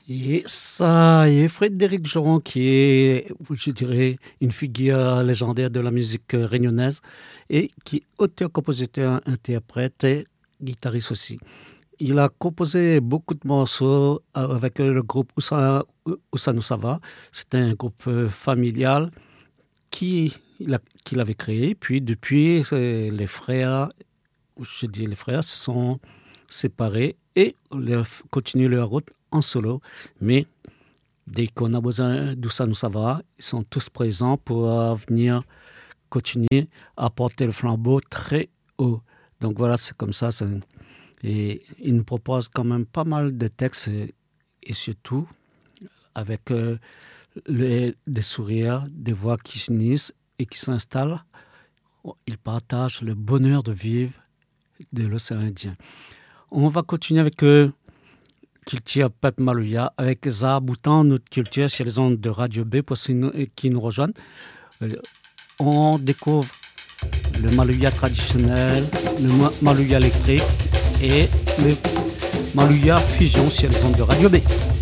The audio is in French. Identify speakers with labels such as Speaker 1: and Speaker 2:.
Speaker 1: Et ça y est, Frédéric Joron, qui est, je dirais, une figure légendaire de la musique réunionnaise et qui est auteur, compositeur, interprète et guitariste aussi. Il a composé beaucoup de morceaux avec le groupe Oussa Nous Ça Va. C'était un groupe familial qu'il avait créé. Puis depuis, les frères se sont séparés et continuent leur route en solo. Mais dès qu'on a besoin d'Oussa Nous Ça Va, ils sont tous présents pour venir continuer à porter le flambeau très haut. Donc voilà, c'est comme ça. Et il nous propose quand même pas mal de textes et surtout avec des sourires, des voix qui s'unissent et qui s'installent. Il partage le bonheur de vivre de l'océan Indien. On va continuer avec Culture Pep Maluya, avec Zaha Boutan, notre culture sur les ondes de Radio B pour ceux qui nous rejoignent. On découvre le Maluya traditionnel, le Maluya électrique et le Maluya fusion sur les ondes de Radio B.